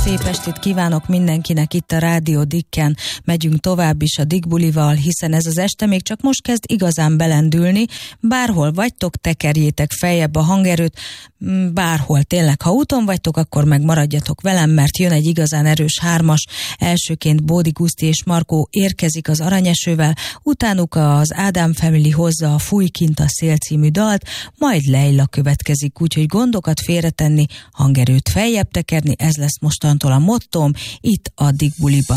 Szép estét kívánok mindenkinek itt a Rádió Dikken. Megyünk tovább is a Dick Bulival, hiszen ez az este még csak most kezd igazán belendülni. Bárhol vagytok, tekerjétek feljebb a hangerőt, bárhol tényleg. Ha úton vagytok, akkor meg maradjatok velem, mert jön egy igazán erős hármas. Elsőként Bódi Guszti és Markó érkezik az Aranyesővel, utánuk az Ádám Family hozza a Fúj kint a szél című dalt, majd Leila következik, úgyhogy gondokat félretenni, hangerőt feljebb tekerni, ez lesz mostantól a mottóm itt a Dick Buliban.